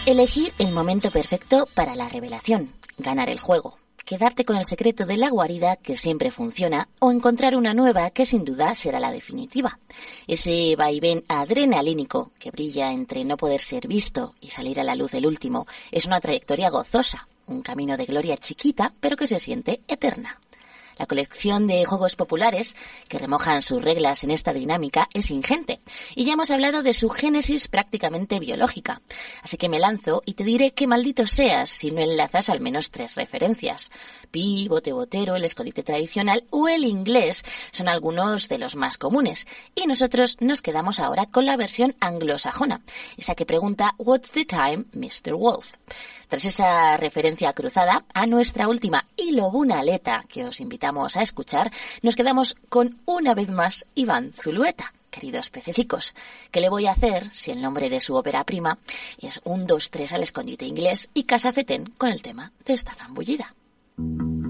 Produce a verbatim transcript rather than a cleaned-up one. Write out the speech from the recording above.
Elegir el momento perfecto para la revelación, ganar el juego, quedarte con el secreto de la guarida que siempre funciona o encontrar una nueva que sin duda será la definitiva. Ese vaivén adrenalínico que brilla entre no poder ser visto y salir a la luz el último es una trayectoria gozosa, un camino de gloria chiquita pero que se siente eterna. La colección de juegos populares que remojan sus reglas en esta dinámica es ingente y ya hemos hablado de su génesis prácticamente biológica. Así que me lanzo y te diré que maldito seas si no enlazas al menos tres referencias. Pi, bote botero, el escondite tradicional o el inglés son algunos de los más comunes y nosotros nos quedamos ahora con la versión anglosajona, esa que pregunta "What's the time, mister Wolf?". Tras esa referencia cruzada a nuestra última y lobunaleta que os invitamos a escuchar, nos quedamos con una vez más Iván Zulueta. Queridos pececicos, ¿qué le voy a hacer si el nombre de su ópera prima es un dos tres al escondite inglés y Casa Fetén con el tema de esta zambullida?